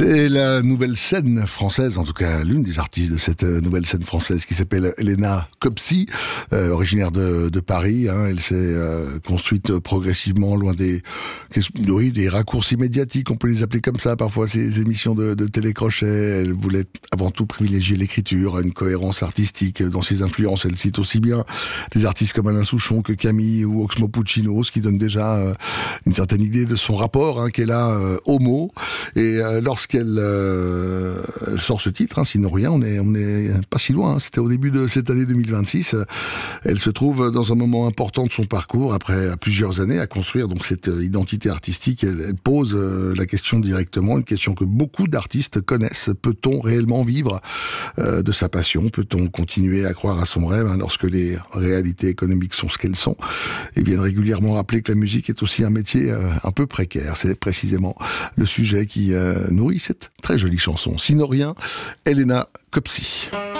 C'est la nouvelle scène française, en tout cas l'une des artistes de cette nouvelle scène française qui s'appelle Elena Copsy, originaire de Paris. Elle s'est construite progressivement loin des raccourcis médiatiques, on peut les appeler comme ça parfois, ces émissions de télécrochet. Elle voulait avant tout privilégier l'écriture, une cohérence artistique dans ses influences. Elle cite aussi bien des artistes comme Alain Souchon que Camille ou Oxmo Puccino, ce qui donne déjà une certaine idée de son rapport qu'elle a aux mots. Et lorsqu'elle sort ce titre, sinon rien, on est pas si loin. C'était au début de cette année 2026. Elle se trouve dans un moment important de son parcours, après plusieurs années à construire donc cette identité artistique. Elle pose la question directement, une question que beaucoup d'artistes connaissent. Peut-on réellement vivre de sa passion? Peut-on continuer à croire à son rêve lorsque les réalités économiques sont ce qu'elles sont? Et viennent régulièrement rappeler que la musique est aussi un métier un peu précaire. C'est précisément le sujet qui nourrit cette très jolie chanson. Sinon rien, Elena Copsy.